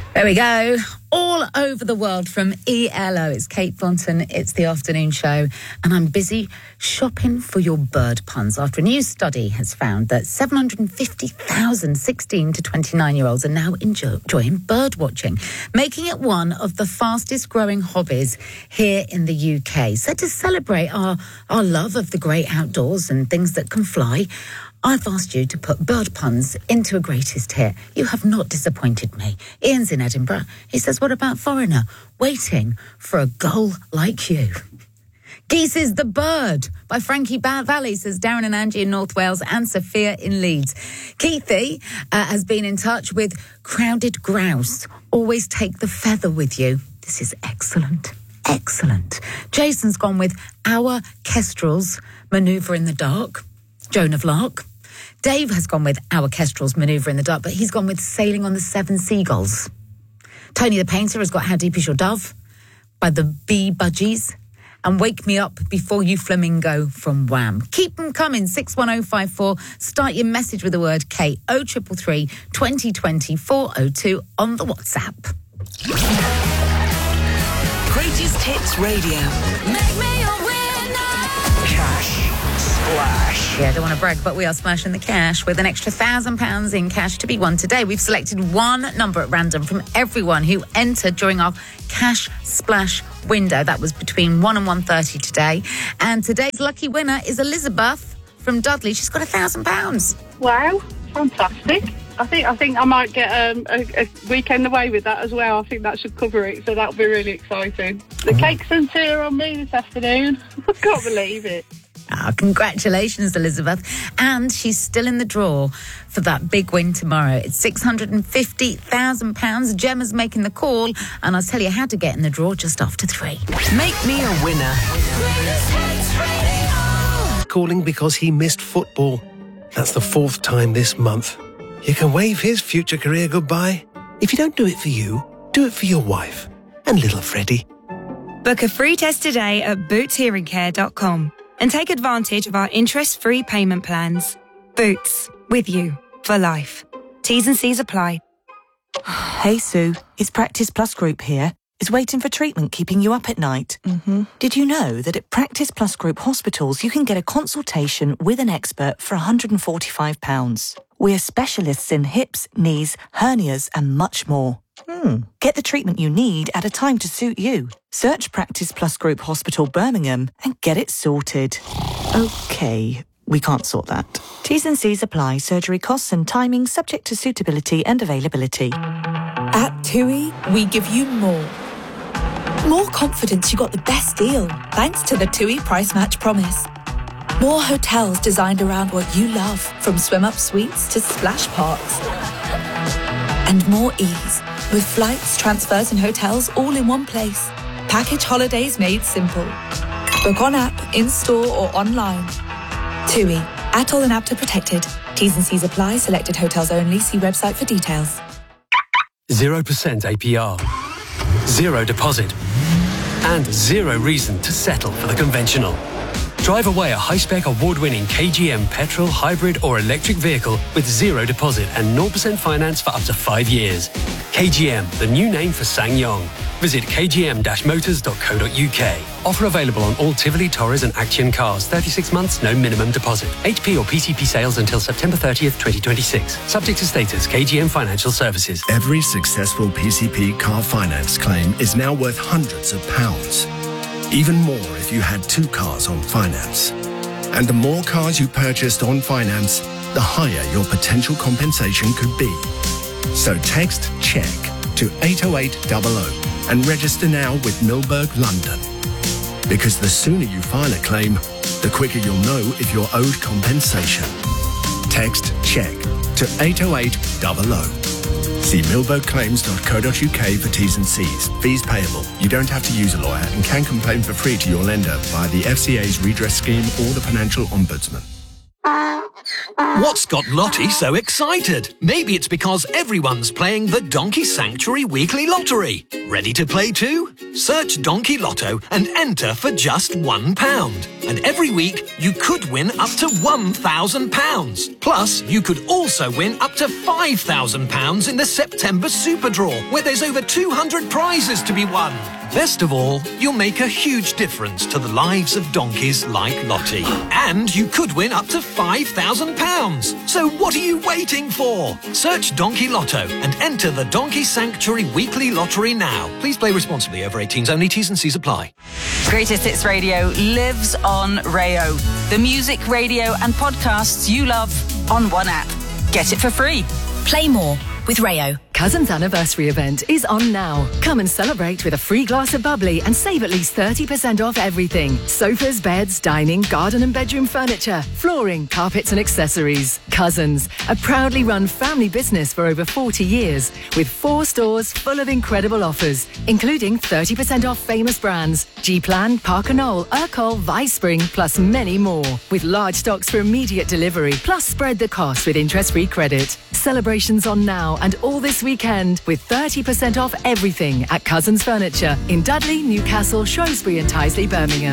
There we go. All over the world from ELO. It's Kate Thornton. It's the afternoon show. And I'm busy shopping for your bird puns after a new study has found that 750,000 16 to 29-year-olds are now enjoying bird watching, making it one of the fastest growing hobbies here in the UK. So to celebrate our love of the great outdoors and things that can fly, I've asked you to put bird puns into a greatest hit. You have not disappointed me. Ian's in Edinburgh. He says, what about Foreigner? Waiting for a gull like you. Geese is the bird by Frankie Valley, says Darren and Angie in North Wales and Sophia in Leeds. Keithy has been in touch with crowded grouse. Always take the feather with you. This is excellent. Excellent. Jason's gone with our kestrels manoeuvre in the dark. Joan of Lark. Dave has gone with our kestrels manoeuvre in the dark, but he's gone with sailing on the seven seagulls. Tony the Painter has got How Deep Is Your Dove by the Bee Budgies. And Wake Me Up Before You Flamingo from Wham. Keep them coming, 61054. Start your message with the word K, 0333 2020 402 on the WhatsApp. Greatest Hits Radio. Make me a winner. Cash Splash. Yeah, I don't want to brag, but we are smashing the cash with an extra £1,000 in cash to be won today. We've selected one number at random from everyone who entered during our Cash Splash window. That was between 1 and 1:30 today. And today's lucky winner is Elizabeth from Dudley. She's got £1,000. Wow, fantastic. I think I might get a weekend away with that as well. I think that should cover it, so that'll be really exciting. The cake's and tea are on me this afternoon. I can't believe it. Oh, congratulations, Elizabeth. And she's still in the draw for that big win tomorrow. It's £650,000. Gemma's making the call, and I'll tell you how to get in the draw just after 3. Make me a winner. Calling because he missed football. That's the 4th time this month. You can wave his future career goodbye. If you don't do it for you, do it for your wife and little Freddie. Book a free test today at bootshearingcare.com and take advantage of our interest-free payment plans. Boots, with you for life. T's and C's apply. Hey Sue, it's Practice Plus Group here. Is waiting for treatment keeping you up at night? Did you know that at Practice Plus Group hospitals you can get a consultation with an expert for £145? We're specialists in hips, knees, hernias and much more. Get the treatment you need at a time to suit you. Search Practice Plus Group Hospital Birmingham and get it sorted. OK, we can't sort that. T's and C's apply. Surgery costs and timing subject to suitability and availability. At TUI, we give you more. More confidence you got the best deal, thanks to the TUI Price Match Promise. More hotels designed around what you love, from swim-up suites to splash parks. And more ease, with flights, transfers and hotels all in one place. Package holidays made simple. Book on app, in-store or online. TUI, ATOL and APTA protected. T's and C's apply. Selected hotels only. See website for details. 0% APR, 0 deposit, and 0 reason to settle for the conventional. Drive away a high-spec award-winning KGM petrol, hybrid or electric vehicle with 0 deposit and 0% finance for up to 5 years. KGM, the new name for SsangYong. Visit kgm-motors.co.uk. Offer available on all Tivoli, Torres and Action cars. 36 months, no minimum deposit. HP or PCP sales until September 30th, 2026. Subject to status, KGM Financial Services. Every successful PCP car finance claim is now worth hundreds of pounds. Even more if you had 2 cars on finance. And the more cars you purchased on finance, the higher your potential compensation could be. So text CHECK to 80800 and register now with Milberg London. Because the sooner you file a claim, the quicker you'll know if you're owed compensation. Text CHECK to 80800. See milbergclaims.co.uk for T's and C's. Fees payable. You don't have to use a lawyer and can complain for free to your lender via the FCA's redress scheme or the Financial Ombudsman. What's got Lottie so excited? Maybe it's because everyone's playing the Donkey Sanctuary Weekly Lottery. Ready to play too? Search Donkey Lotto and enter for just £1. And every week, you could win up to £1,000. Plus, you could also win up to £5,000 in the September Super Draw, where there's over 200 prizes to be won. Best of all, you'll make a huge difference to the lives of donkeys like Lottie. And you could win up to £5,000. So what are you waiting for? Search Donkey Lotto and enter the Donkey Sanctuary Weekly Lottery now. Please play responsibly. Over 18s only. T's and C's apply. Greatest Hits Radio lives on Rayo. The music, radio and podcasts you love on one app. Get it for free. Play more with Rayo. Cousins Anniversary event is on now. Come and celebrate with a free glass of bubbly and save at least 30% off everything. Sofas, beds, dining, garden and bedroom furniture, flooring, carpets and accessories. Cousins, a proudly run family business for over 40 years with 4 stores full of incredible offers, including 30% off famous brands, G-Plan, Parker Knoll, Urcol, Vicespring, plus many more. With large stocks for immediate delivery, plus spread the cost with interest-free credit. Celebrations on now and all this weekend with 30% off everything at Cousins Furniture in Dudley, Newcastle, Shrewsbury and Tyseley, Birmingham.